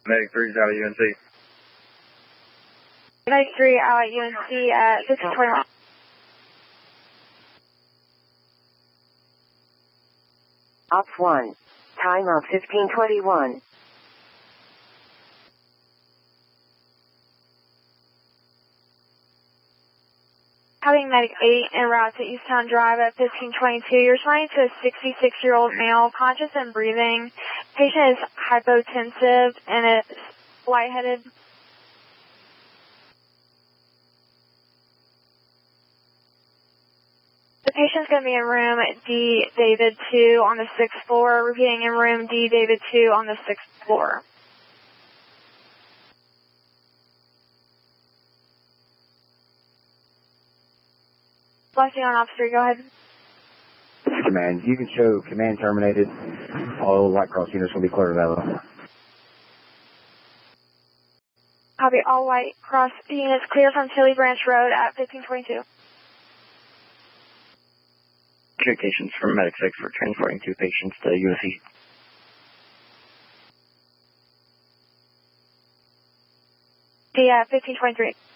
Medic 3's out of UNC. Medic 3 out at UNC at 1521. Ops 1. Time of 1521. Having Medic 8 en route to Easttown Drive at 1522. You're responding to a 66-year-old male, conscious and breathing. Patient is hypotensive and is lightheaded. The patient's going to be in room D, David 2 on the 6th floor. Repeating, in room D, David 2 on the 6th floor. Flashing on Ops 3, go ahead. Command, you can show command terminated. All White Cross units will be clear of that. Copy, all White Cross units clear from Tilly Branch Road at 1522. Communications from Medic 6 for transporting 2 patients to USC. Yeah, 1523.